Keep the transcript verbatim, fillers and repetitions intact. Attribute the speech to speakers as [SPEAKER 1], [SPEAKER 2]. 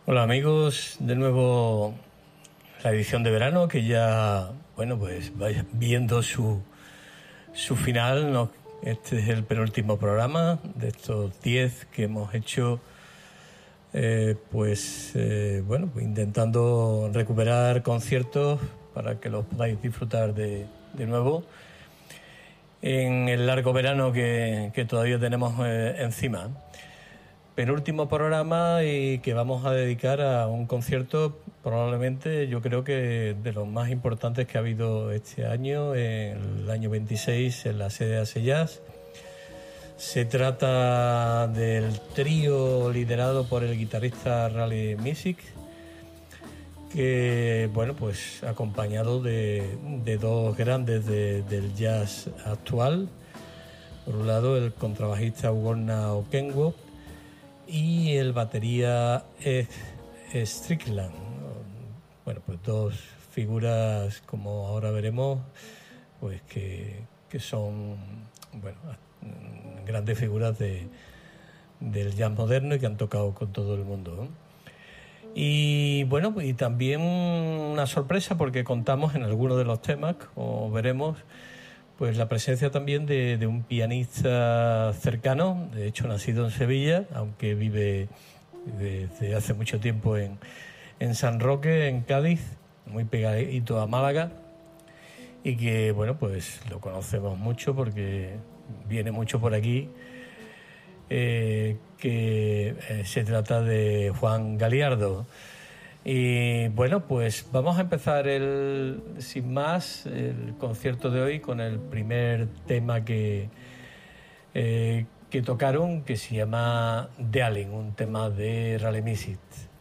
[SPEAKER 1] Hola amigos, de nuevo la edición de verano que ya, bueno, pues vaya viendo su, su final, ¿no? Este es el penúltimo programa de estos diez que hemos hecho, eh, pues, eh, bueno, pues intentando recuperar conciertos para que los podáis disfrutar de, de nuevo en el largo verano que, que todavía tenemos eh, encima. Penúltimo programa y que vamos a dedicar a un concierto probablemente yo creo que de los más importantes que ha habido este año, en el año veintiséis en la sede Ase Jazz. Se trata del trío liderado por el guitarrista Raleigh Music, que bueno, pues acompañado de, de dos grandes de, del jazz actual. Por un lado el contrabajista Ugonne Okenwo y el batería Ed Strickland. Bueno, pues dos figuras, como ahora veremos, pues que, que son, bueno, grandes figuras de, del jazz moderno y que han tocado con todo el mundo, ¿no? Y bueno, y también una sorpresa porque contamos en algunos de los temas, como veremos, pues la presencia también de, de un pianista cercano, de hecho nacido en Sevilla, aunque vive desde hace mucho tiempo en, en San Roque, en Cádiz, muy pegadito a Málaga, y que, bueno, pues lo conocemos mucho porque viene mucho por aquí, eh, que eh, se trata de Juan Galiardo. Y bueno, pues vamos a empezar el, sin más, el concierto de hoy con el primer tema que, eh, que tocaron, que se llama Dealing, un tema de Raleigh Music.